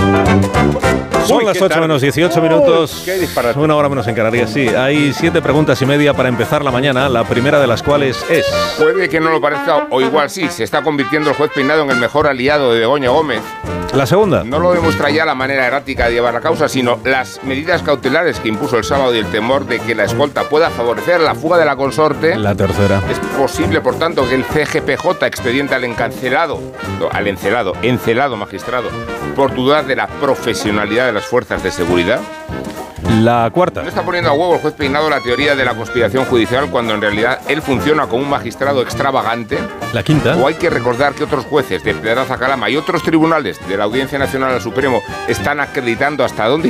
Son las 8 menos 18 minutos. Qué disparate. Una hora menos en Canarias, sí. Hay 7 preguntas y media para empezar la mañana. La primera de las cuales es... Puede que no lo parezca, o igual sí, se está convirtiendo el juez Peinado en el mejor aliado de Begoña Gómez. La segunda. No lo demuestra ya la manera errática de llevar la causa, sino las medidas cautelares que impuso el sábado y el temor de que la escolta pueda favorecer la fuga de la consorte. La tercera. Es posible, por tanto, que el CGPJ expediente al encelado magistrado por dudar de la profesionalidad de las fuerzas de seguridad. La cuarta. No está poniendo a huevo el juez Peinado la teoría de la conspiración judicial cuando en realidad él funciona como un magistrado extravagante. La quinta. O hay que recordar que otros jueces de Pedraza Calama y otros tribunales de la Audiencia Nacional al Supremo están acreditando hasta dónde